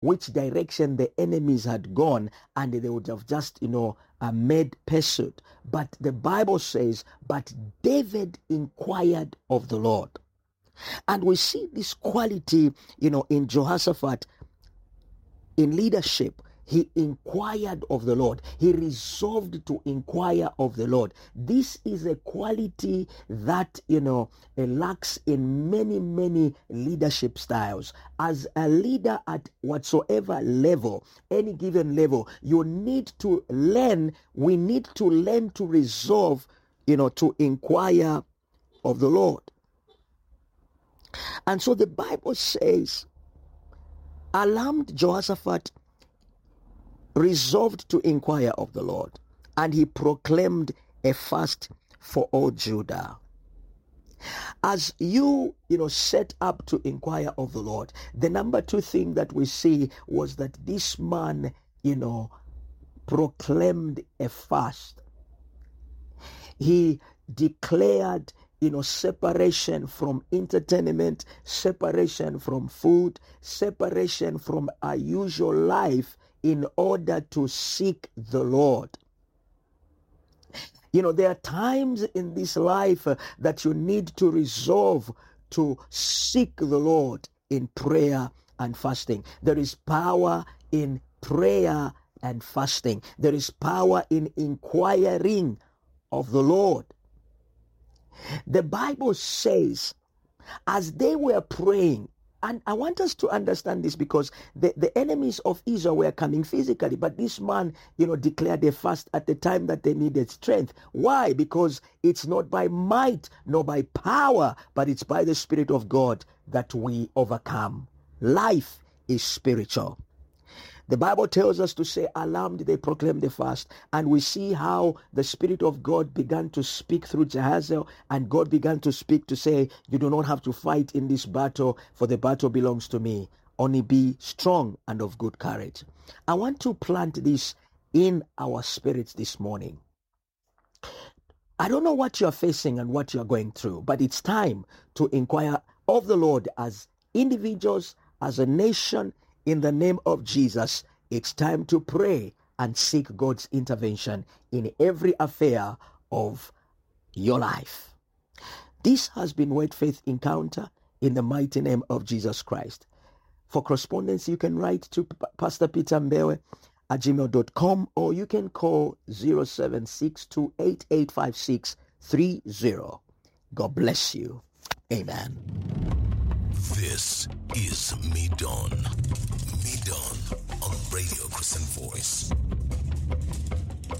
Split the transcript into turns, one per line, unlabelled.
which direction the enemies had gone, and they would have just, made pursuit. But the Bible says, but David inquired of the Lord. And we see this quality, in Jehoshaphat, in leadership. He inquired of the Lord. He resolved to inquire of the Lord. This is a quality that, lacks in many, many leadership styles. As a leader at whatsoever level, any given level, we need to learn to resolve, to inquire of the Lord. And so the Bible says, alarmed Jehoshaphat resolved to inquire of the Lord, and he proclaimed a fast for all Judah. As you set up to inquire of the Lord, the number two thing that we see was that this man, proclaimed a fast. He declared separation from entertainment, separation from food, separation from our usual life in order to seek the Lord. There are times in this life that you need to resolve to seek the Lord in prayer and fasting. There is power in prayer and fasting. There is power in inquiring of the Lord. The Bible says, as they were praying, and I want us to understand this because the enemies of Israel were coming physically, but this man, declared a fast at the time that they needed strength. Why? Because it's not by might nor by power, but it's by the Spirit of God that we overcome. Life is spiritual. The Bible tells us to say, alarmed, they proclaimed the fast. And we see how the Spirit of God began to speak through Jehaziel, and God began to speak to say, you do not have to fight in this battle, for the battle belongs to me. Only be strong and of good courage. I want to plant this in our spirits this morning. I don't know what you're facing and what you're going through, but it's time to inquire of the Lord as individuals, as a nation. In the name of Jesus, it's time to pray and seek God's intervention in every affair of your life. This has been Word Faith Encounter in the mighty name of Jesus Christ. For correspondence, you can write to Pastor Peter Mbewe at gmail.com, or you can call 0762885630. God bless you. Amen.
This is Me Dawn. Me Dawn on Radio Christian Voice.